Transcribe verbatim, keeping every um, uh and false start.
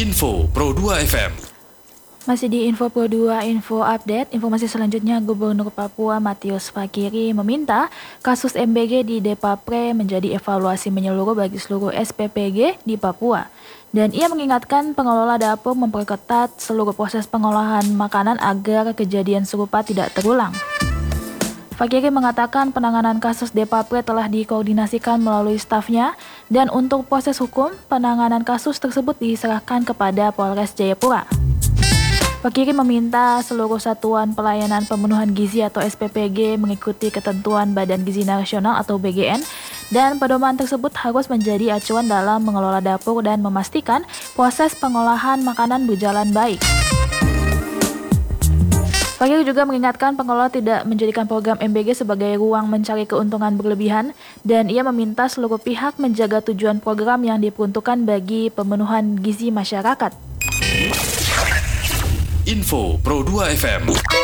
Info Pro dua F M. Masih di Info Pro dua, Info Update. Informasi selanjutnya, Gubernur Papua Matius Fakiri meminta kasus M B G di Depapre menjadi evaluasi menyeluruh bagi seluruh S P P G di Papua. Dan ia mengingatkan pengelola dapur memperketat seluruh proses pengolahan makanan agar kejadian serupa tidak terulang. Fakiri mengatakan penanganan kasus Depapre telah dikoordinasikan melalui stafnya dan untuk proses hukum, penanganan kasus tersebut diserahkan kepada Polres Jayapura. Fakiri meminta seluruh satuan pelayanan pemenuhan gizi atau S P P G mengikuti ketentuan Badan Gizi Nasional atau B G N dan pedoman tersebut harus menjadi acuan dalam mengelola dapur dan memastikan proses pengolahan makanan berjalan baik. Fakiri juga mengingatkan pengelola tidak menjadikan program M B G sebagai ruang mencari keuntungan berlebihan dan ia meminta seluruh pihak menjaga tujuan program yang diperuntukkan bagi pemenuhan gizi masyarakat. Info Pro dua F M.